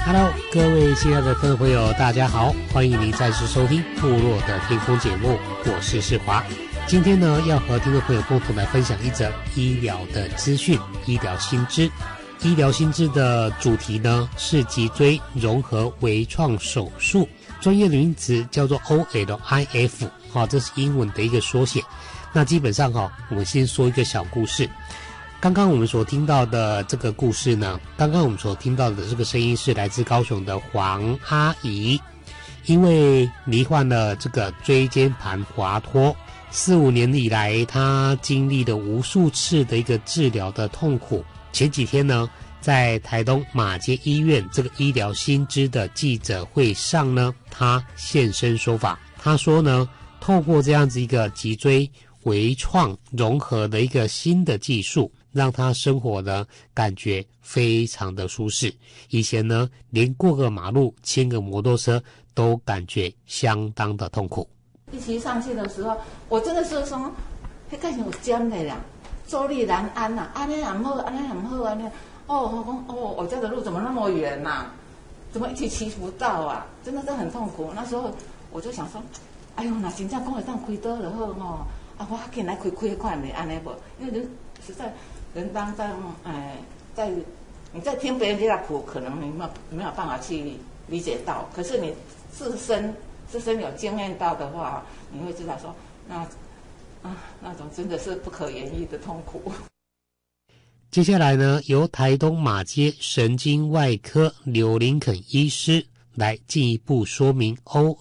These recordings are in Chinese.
Hello， 各位亲爱的听众朋友，大家好，欢迎您再次收听部落的天空节目，我是世华。今天呢，要和听众朋友共同来分享一则医疗的资讯，医疗新知。医疗新知的主题呢是脊椎融合微创手术，专业的名词叫做 OLIF， 这是英文的一个缩写。那基本上我们先说一个小故事。刚刚我们所听到的这个故事呢，刚刚我们所听到的这个声音是来自高雄的黄阿姨，因为罹患了这个椎间盘滑脱，4-5年以来，她经历了无数次的一个治疗的痛苦。前几天呢，在台东马偕医院这个医疗新知的记者会上呢，她现身说法。她说呢，透过这样子一个脊椎微创融合的一个新的技术，让他生活呢感觉非常的舒适。以前呢，连过个马路、牵个摩托车都感觉相当的痛苦。 一骑上去的时候，我真的是说，那感觉有尖的啦，坐立难安呐，安尼也不好，安尼也不好，安尼。我家的路怎么那么远呐？怎么一直骑不到啊？真的是很痛苦。那时候我就想说，哎呦，那真正讲会当开刀就好我紧来开快没安尼不？因为人实在人当在你在听别人家的苦，可能你没有办法去理解到。可是你自身有经验到的话，你会知道说，那种真的是不可言喻的痛苦。 接下来呢，由台东马偕神经外科刘林肯医师来进一步说明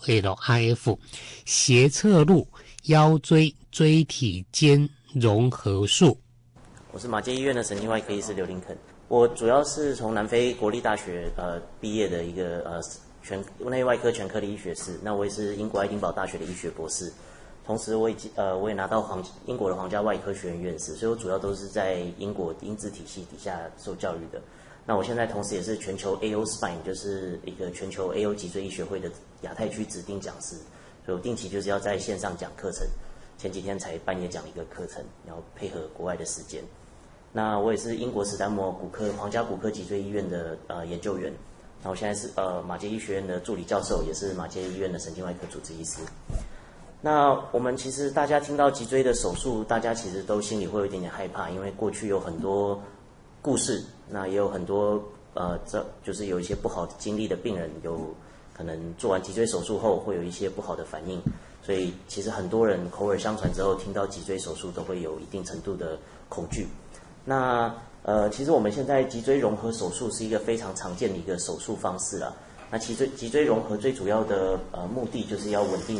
OLIF 斜侧路腰椎椎体间融合术。 我是马偕医院的神经外科医师刘林肯，我主要是从南非国立大学毕业的一个内外科全科的医学士，那我也是英国爱丁堡大学的医学博士。同时我也拿到英国的皇家外科学院院士，所以我主要都是在英国英资体系底下受教育的。那我现在同时也是全球 AO Spine， 就是一个全球 AO 脊椎医学会的亚太区指定讲师，所以我定期就是要在线上讲课程。前几天才半夜讲一个课程，然后配合国外的时间。那我也是英国史丹摩皇家骨科脊椎医院的研究员，然后我现在是马偕医学院的助理教授，也是马偕医院的神经外科主治医师。那我们其实大家听到脊椎的手术，大家其实都心里会有一点点害怕，因为过去有很多故事，那也有很多就是有一些不好的经历的病人，有可能做完脊椎手术后会有一些不好的反应，所以其实很多人口耳相传之后，听到脊椎手术都会有一定程度的恐惧。那其实我们现在脊椎融合手术是一个非常常见的一个手术方式啊。那脊椎融合最主要的目的就是要稳定